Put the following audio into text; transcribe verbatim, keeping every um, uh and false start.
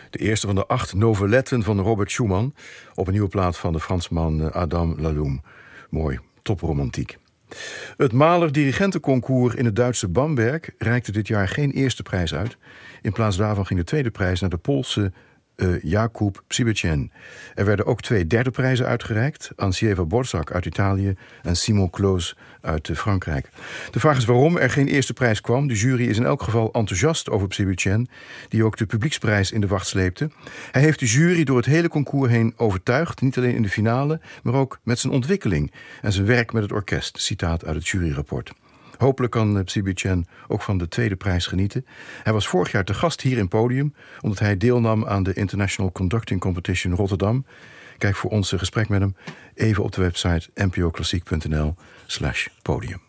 De eerste van de acht noveletten van Robert Schumann op een nieuwe plaat van de Fransman Adam Laloum. Mooi, topromantiek. Het Mahler-dirigentenconcours in het Duitse Bamberg reikte dit jaar geen eerste prijs uit. In plaats daarvan ging de tweede prijs naar de Poolse uh, Jakub Przybyszyn. Er werden ook twee derde prijzen uitgereikt aan Sieva Borzak uit Italië en Simon Claus uit uh, Frankrijk. De vraag is waarom er geen eerste prijs kwam. De jury is in elk geval enthousiast over Przybyszyn, die ook de publieksprijs in de wacht sleepte. Hij heeft de jury door het hele concours heen overtuigd, niet alleen in de finale, maar ook met zijn ontwikkeling en zijn werk met het orkest. Citaat uit het juryrapport. Hopelijk kan Przybyszyn ook van de tweede prijs genieten. Hij was vorig jaar te gast hier in Podium, omdat hij deelnam aan de International Conducting Competition Rotterdam. Kijk voor ons gesprek met hem even op de website n p o klassiek punt n l slash podium.